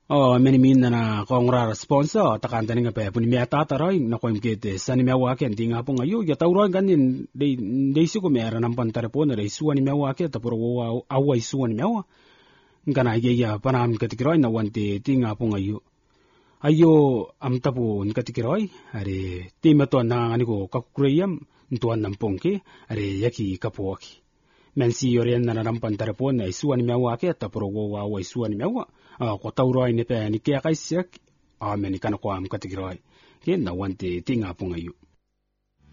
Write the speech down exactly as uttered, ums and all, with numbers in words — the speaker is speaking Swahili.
Oh, meni minna na kongra sponsor takanta ninga pe puni mea tata roi na koim kete sani mea wake ndi nga ponga yu ya tauroi ganin de de siku mea na pantare pona re suani mea wake ta pro wa awa suani mea ngana ye ya panam katikiroi na wante tinga ponga yu ayo am tapu katikiroi are timato na ngani ko kakureyam ntuan nampongke are yaki kapoki mensi yoren na rampan tarapon na isuan mea wake ta pro wa wa isuan mea ko tauroi ne pe ni ke kaisiak a meni kana ko am katikiroi ke na wante tinga ponga yu